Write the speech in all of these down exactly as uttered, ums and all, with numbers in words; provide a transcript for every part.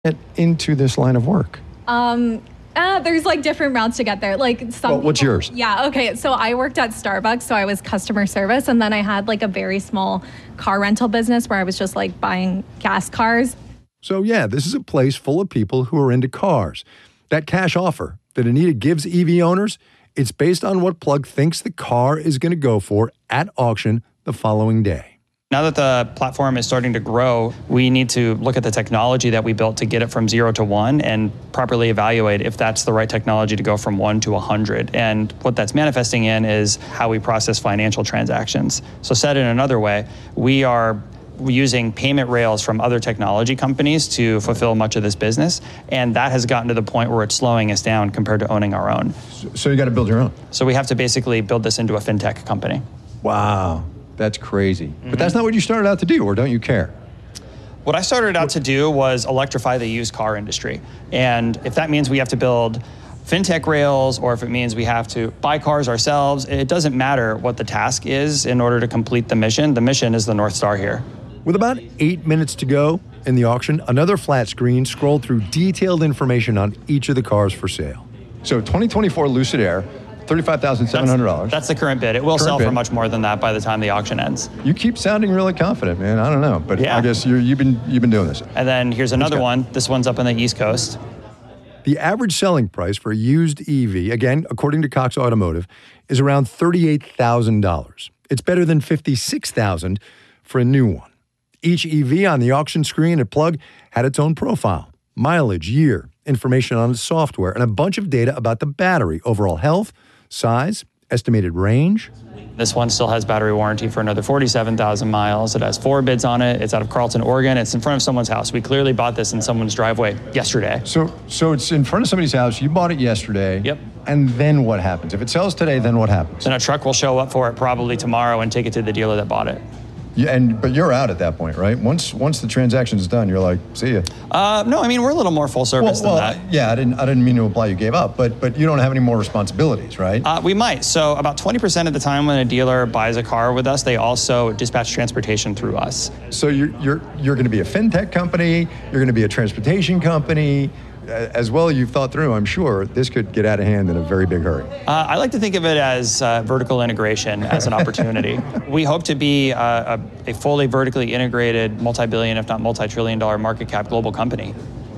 get into this line of work? Um, uh, there's like different routes to get there. Like some. Well, what's people, yours? Yeah. Okay. So I worked at Starbucks, so I was customer service, and then I had like a very small car rental business where I was just like buying gas cars. So yeah, this is a place full of people who are into cars. That cash offer that Anita gives E V owners, it's based on what Plug thinks the car is going to go for at auction the following day. Now that the platform is starting to grow, we need to look at the technology that we built to get it from zero to one and properly evaluate if that's the right technology to go from one to one hundred. And what that's manifesting in is how we process financial transactions. So said in another way, we are using payment rails from other technology companies to fulfill much of this business. And that has gotten to the point where it's slowing us down compared to owning our own. So, so you got to build your own? So we have to basically build this into a fintech company. Wow. That's crazy. Mm-hmm. But that's not what you started out to do, or don't you care? What I started out to do was electrify the used car industry. And if that means we have to build fintech rails, or if it means we have to buy cars ourselves, it doesn't matter what the task is in order to complete the mission. The mission is the North Star here. With about eight minutes to go in the auction, another flat screen scrolled through detailed information on each of the cars for sale. So twenty twenty-four Lucid Air, thirty-five thousand seven hundred dollars. That's, that's the current bid. It will current sell bid. for much more than that by the time the auction ends. You keep sounding really confident, man. I don't know, but yeah. I guess you're, you've been you've been doing this. And then here's another one. This one's up on the East Coast. The average selling price for a used E V, again, according to Cox Automotive, is around thirty-eight thousand dollars. It's better than fifty-six thousand dollars for a new one. Each E V on the auction screen at Plug had its own profile, mileage, year, information on the software, and a bunch of data about the battery, overall health, size, estimated range. This one still has battery warranty for another forty-seven thousand miles. It has four bids on it. It's out of Carlton, Oregon. It's in front of someone's house. We clearly bought this in someone's driveway yesterday. So so it's in front of somebody's house. You bought it yesterday. Yep. And then what happens? If it sells today, then what happens? Then a truck will show up for it probably tomorrow and take it to the dealer that bought it. Yeah, and but you're out at that point, right? Once once the transaction's done, you're like, see ya. Uh, no, I mean, we're a little more full service well, than well, that. Yeah, I didn't I didn't mean to imply you gave up, but but you don't have any more responsibilities, right? Uh, we might. So about twenty percent of the time when a dealer buys a car with us, they also dispatch transportation through us. So you're you're you're going to be a fintech company. You're going to be a transportation company. As well, you've thought through, I'm sure, this could get out of hand in a very big hurry. Uh, I like to think of it as uh, vertical integration as an opportunity. We hope to be uh, a, a fully vertically integrated, multi-billion, if not multi-trillion dollar market cap global company.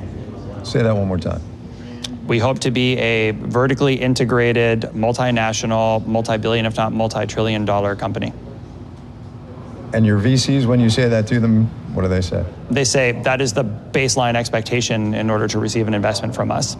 Say that one more time. We hope to be a vertically integrated, multinational, multi-billion, if not multi-trillion dollar company. And your V Cs, when you say that to them, what do they say? They say that is the baseline expectation in order to receive an investment from us.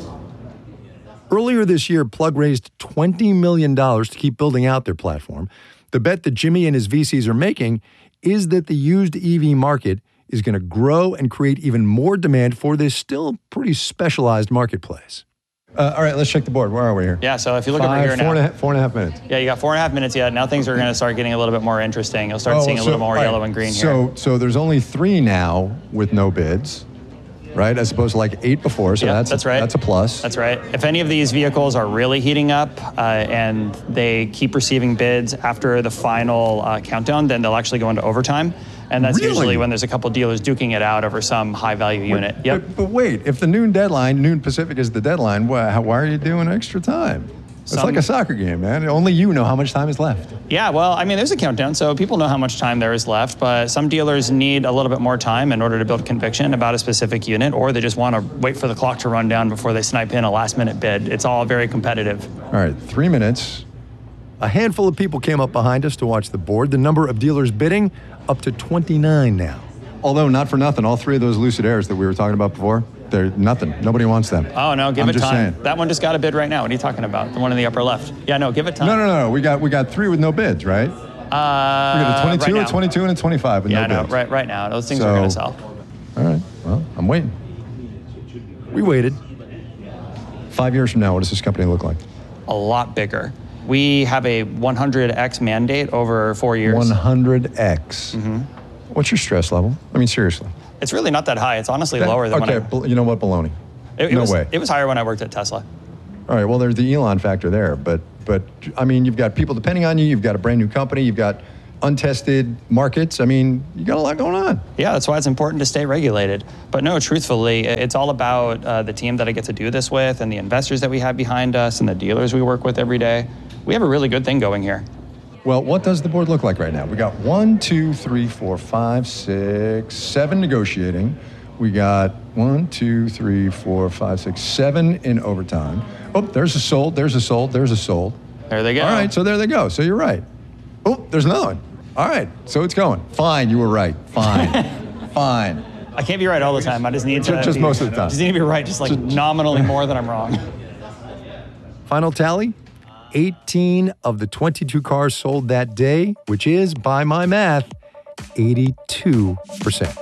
Earlier this year, Plug raised twenty million dollars to keep building out their platform. The bet that Jimmy and his V Cs are making is that the used E V market is going to grow and create even more demand for this still pretty specialized marketplace. Uh, all right, let's check the board. Where are we here? Yeah, so if you look Five, over here four now. And a, four and a half minutes. Yeah, you got four and a half minutes yet. Now things are going to start getting a little bit more interesting. You'll start Oh, seeing so, a little more right. yellow and green so, here. So there's only three now with no bids, right? As opposed to like eight before, so yeah, that's, that's a, right. that's a plus. That's right. If any of these vehicles are really heating up uh, and they keep receiving bids after the final uh, countdown, then they'll actually go into overtime. And that's Really? usually when there's a couple dealers duking it out over some high-value unit. But, Yep. but, but wait, if the noon deadline, noon Pacific is the deadline, why, why are you doing extra time? It's Some- like a soccer game, man. Only you know how much time is left. Yeah, well, I mean, there's a countdown, so people know how much time there is left, but some dealers need a little bit more time in order to build conviction about a specific unit, or they just want to wait for the clock to run down before they snipe in a last-minute bid. It's all very competitive. All right, three minutes. A handful of people came up behind us to watch the board. The number of dealers bidding up to twenty-nine now. Although, not for nothing, all three of those Lucid Airs that we were talking about before, they're nothing. Nobody wants them. Oh, no, give I'm it just time. saying. That one just got a bid right now. What are you talking about? The one in the upper left. Yeah, no, give it time. No, no, no. We got we got three with no bids, right? Uh, We got a twenty-two, right a now. twenty-two, and a twenty-five with Yeah, no no, bids. right, right now. Those things So- are going to sell. All right. Well, I'm waiting. We waited. Five years from now, what does this company look like? A lot bigger. We have a one hundred X mandate over four years. one hundred X. Mm-hmm. What's your stress level? I mean, seriously. It's really not that high. It's honestly lower than okay, when I... bal- you know what? Baloney. It, it no was, way. It was higher when I worked at Tesla. All right, well, there's the Elon factor there. But, but I mean, you've got people depending on you. You've got a brand new company. You've got untested markets. I mean, you got a lot going on. Yeah, that's why it's important to stay regulated. But no, truthfully, it's all about uh, the team that I get to do this with and the investors that we have behind us and the dealers we work with every day. We have a really good thing going here. Well, what does the board look like right now? We got one, two, three, four, five, six, seven negotiating. We got one, two, three, four, five, six, seven in overtime. Oh, there's a sold, there's a sold, there's a sold. There they go. All right, so there they go. So you're right. Oh, there's another one. All right, so it's going. Fine, you were right. Fine. Fine. I can't be right all the time. I just need to Just be, most of the time. Just need to be right, just like nominally more than I'm wrong. Final tally, eighteen of the twenty-two cars sold that day, which is, by my math, eighty-two percent.